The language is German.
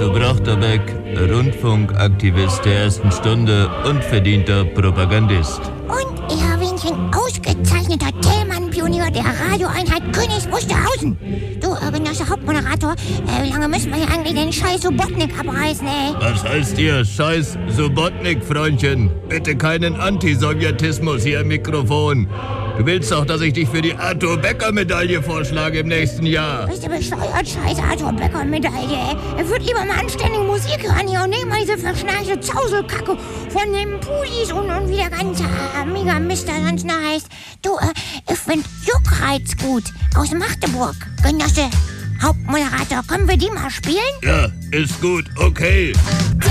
zu Brachterbeck, Rundfunkaktivist der ersten Stunde und verdienter Propagandist. Und Erwinchen, ausgezeichneter Thälmann-Pionier der Radioeinheit Königs Wusterhausen. Du, Genosse Hauptmoderator, wie lange müssen wir hier eigentlich den scheiß Subotnik abreißen, ey? Was heißt ihr, scheiß Subotnik, Freundchen? Bitte keinen Antisowjetismus hier im Mikrofon. Du willst doch, dass ich dich für die Arthur-Becker-Medaille vorschlage im nächsten Jahr. Bist du bescheuert, scheiß Arthur-Becker-Medaille, ey? Er wird lieber mal anständige Musik hören hier und nicht mal diese verschnarchte Zauselkacke von den Pulis und wie der ganze mega Mister sonst noch heißt. Du, ich find Juckreiz gut aus Magdeburg. Genosse Hauptmoderator, können wir die mal spielen? Ja, ist gut, okay.